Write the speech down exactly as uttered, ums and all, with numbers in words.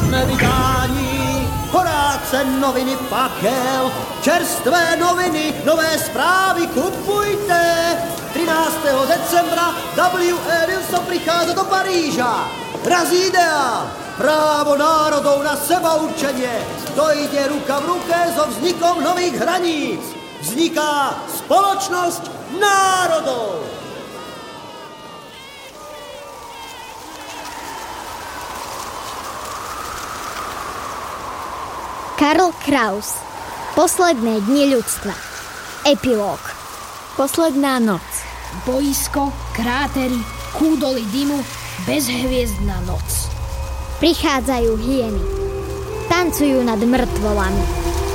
jsme vydání, Horáce noviny Pakel, čerstvé noviny, nové zprávy kupujte. třináctého decembra W E Wilson prichádza do Paríža. Raz ideál, právo národov na sebaurčenie. To ide ruka v ruke so vznikom nových hraníc. Vzniká spoločnosť národov. Karl Kraus. Posledné dni ľudstva. Epilóg. Posledná noc. Boisko, krátery, kúdoly dymu, bezhviezdna noc. Prichádzajú hyeny. Tancujú nad mŕtvolami.